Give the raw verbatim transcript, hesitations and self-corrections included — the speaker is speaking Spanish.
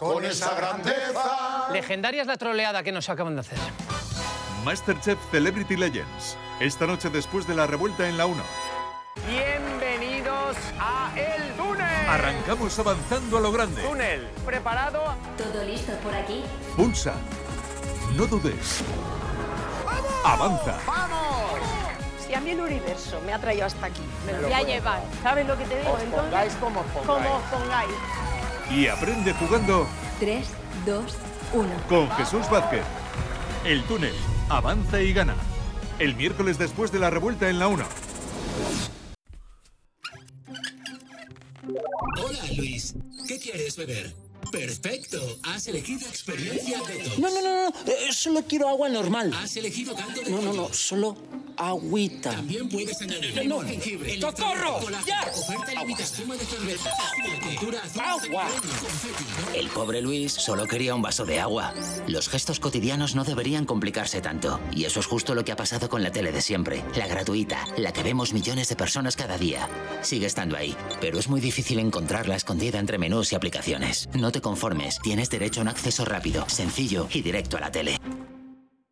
con esa grandeza. Legendaria es la troleada que nos acaban de hacer. MasterChef Celebrity Legends. Esta noche después de la revuelta en la uno. Bienvenidos a El Túnel. Arrancamos avanzando a lo grande. Túnel, ¿preparado? ¿Todo listo por aquí? Pulsa. No dudes. ¡Vamos! Avanza. ¡Vamos! Si a mí el universo me ha traído hasta aquí, me lo voy a bueno. llevar. ¿Sabes lo que te digo? Os Entonces, pongáis como os pongáis. como os pongáis. Y aprende jugando tres, dos, uno. con Jesús Vázquez. El Túnel. Avanza y gana. El miércoles después de la revuelta en la uno. Hola, Luis. ¿Qué quieres beber? Perfecto. Has elegido experiencia Detox. No, no, no, no. Eh, solo quiero agua normal. Has elegido caldo de No, no, pollo. no. Solo agüita. También puedes añadir limón, jengibre, ¡Socorro! colágeno, ¡Ya! oferta limitada, espuma de cerveza, textura, azúcar, ¡Agua! confeti. El pobre Luis solo quería un vaso de agua. Los gestos cotidianos no deberían complicarse tanto. Y eso es justo lo que ha pasado con la tele de siempre. La gratuita, la que vemos millones de personas cada día. Sigue estando ahí, pero es muy difícil encontrarla escondida entre menús y aplicaciones. No te conformes, tienes derecho a un acceso rápido, sencillo y directo a la tele.